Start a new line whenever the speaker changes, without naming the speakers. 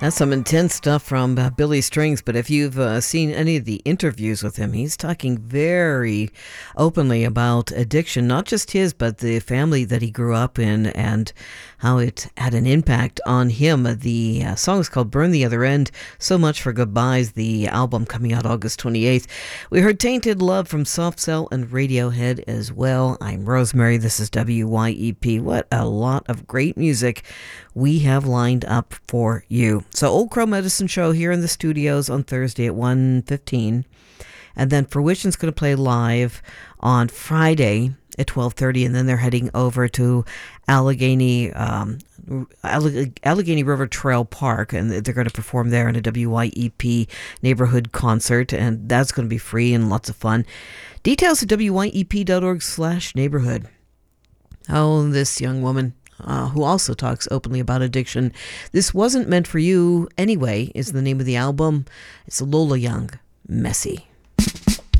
That's some intense stuff from Billy Strings, but if you've seen any of the interviews with him, he's talking very openly about addiction, not just his, but the family that he grew up in and how it had an impact on him. The song is called Burn the Other End. So Much for Goodbyes, the album coming out August 28th. We heard Tainted Love from Soft Cell and Radiohead as well. I'm Rosemary. This is WYEP. What a lot of great music we have lined up for you. So Old Crow Medicine Show here in the studios on Thursday at 1:15. And then Fruition's going to play live on Friday at 12:30, and then they're heading over to Allegheny River Trail Park, and they're going to perform there in a WYEP neighborhood concert, and that's going to be free and lots of fun. Details at wyep.org/neighborhood. Oh, this young woman who also talks openly about addiction. This Wasn't Meant for You Anyway is the name of the album. It's Lola Young, Messy.